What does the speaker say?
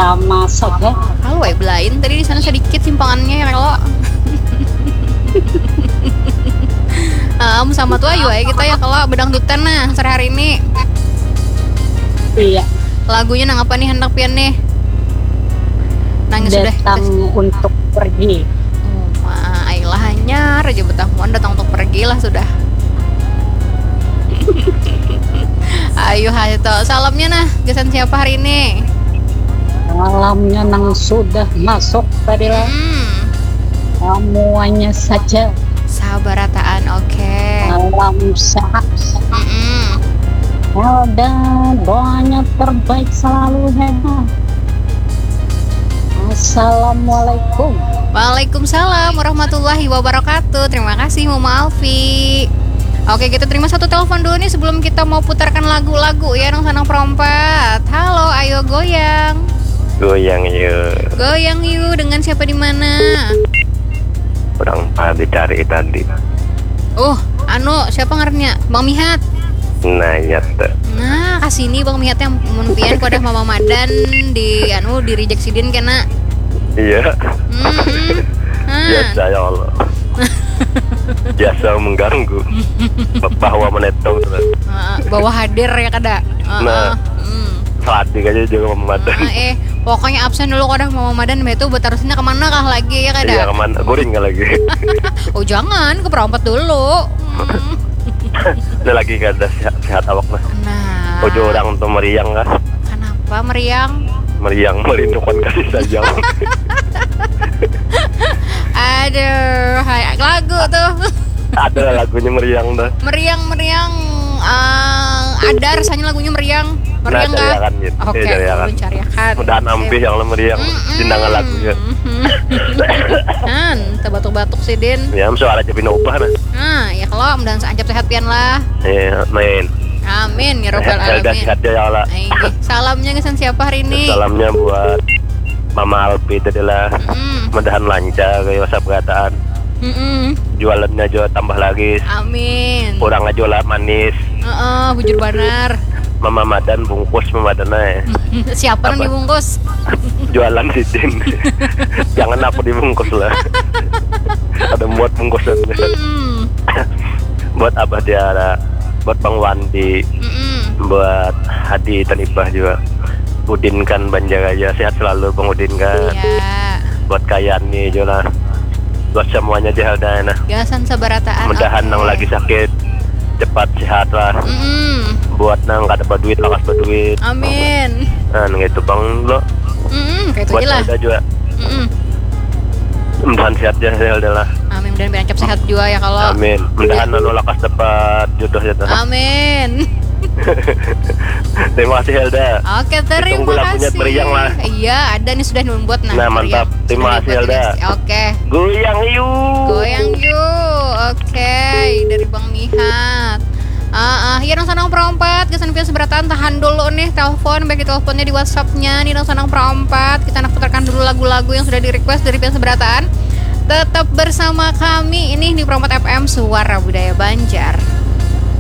sama saja. Halo belain tadi di sana sedikit simpangannya ya kalau. Sama tuh ayo kita ya kalau bedang dutan nah sehari ini. Iya. Lagunya nang apa nih hendak pian nih? Nangis sudah. Datang untuk pergi. Oh, ayolah hanya Raja Betamuan datang untuk pergi lah sudah. Ayo Hasto, salamnya nah, gesan siapa hari ini? Malamnya nang sudah masuk tadi lah. Semuanya saja. Sabarataan, oke. Malam sehat. Dan doanya terbaik selalu hebat. Assalamualaikum. Waalaikumsalam warahmatullahi wabarakatuh. Terima kasih Mama Alfi. Oke, kita terima satu telepon dulu nih sebelum kita mau putarkan lagu-lagu ya nang sanang perompat. Halo, ayo goyang. Goyang yuk. Goyang yuk, dengan siapa di mana? Orang tadi cari tadi. Oh, siapa ngarannya? Bang Mihat. Nah, ya tuh. Nah, kasini Bang Mihat yang munpian kuadah Mama Madan di reject sidin kena. Iya. Biasa ya Allah. Biasa mengganggu. Bahwa menetong terus. Bawa hadir ya kada. Saat aja juga Mama Madan. Pokoknya absen dulu kadang Mama Madan itu buat tarusinnya kemana kah lagi ya kada? Iya kemana? Guring kah lagi? Oh jangan, ke perompat dulu. Udah lagi kada sehat awak lah. Nah. Ojo orang tuh meriang kah? Kenapa meriang? Meriang merindukan kasih sayang. Aduh, lagu tuh. Ada lagunya meriang dah. Meriang. Ada rasanya lagunya meriang. Meriang kan? Oke, mencariakan. Mudahan ampih yang meriang. Tindangan lagunya. Batuk-batuk sih Din. Ya, soal aja pinobah nah. Ya kalau mudahan seancap sehat pian lah. Iya, main. Amin ya robbal alamin. Sehat ya Allah. Salamnya kesan siapa hari ini? Salamnya buat Mama Alpi tadi lah. Mudahan lancar kayak WhatsApp perkataan. Jualannya juga tambah lagi. Amin. Kurang aja lah manis. Bujur banar. Mama Madan bungkus Mama Madan Siapa yang dibungkus? Jualan sidin. Jangan aku dibungkus lah. Ada buat bungkusan. Buat Abah Diara, buat Bang Wandi, buat Hadi Tanibah juga. Udin kan Banjar aja sehat selalu Bang Udin kan. Iya. Buat Kayani juga. Buat semuanya Jahaldana. Gasan sabarataan. Mudahan nang lagi sakit cepat sehat lah. Buat nang kada berduit lakas berduit. Amin. Nah gitu Bang lo. Kayak itu buat lah. Helda juga. Mudahan sehat Helda lah. Amin, mudahan berancap sehat juga ya kalau. Amin. Mudahan nang lakas dapat jodoh ya. Amin. Terima kasih Helda. Oke, terima Tunggu lagunya kasih. meriang lah. Iya, ada nih sudah membuat Nah mantap. Terima kasih Helda. Oke. Goyang yuk. Goyang yuk. Oke, dari Bang Nihat. Ya nang sanang perompat, kesan pian seberatan tahan dulu nih telepon, baik teleponnya di WhatsApp-nya nih nang sanang perompat. Kita nak putarkan dulu lagu-lagu yang sudah di request dari pian seberatan. Tetap bersama kami ini di Perompat FM Suara Budaya Banjar.